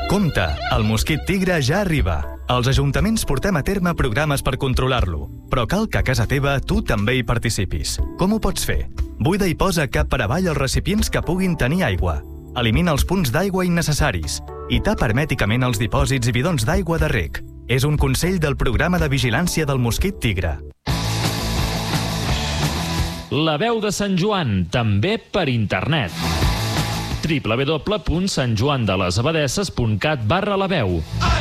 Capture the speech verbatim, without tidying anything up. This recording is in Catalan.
Compte, el mosquit tigre ja arriba. Els ajuntaments portem a terme programes per controlar-lo, però cal que a casa teva tu també hi participis. Com ho pots fer? Buida i posa cap per avall els recipients que puguin tenir aigua. Elimina els punts d'aigua innecessaris i tapa hermèticament els dipòsits i bidons d'aigua de reg. És un consell del programa de vigilància del mosquit tigre. La veu de Sant Joan, també per internet. w w w punt sant joan de les abadesses punt cat barra la veu.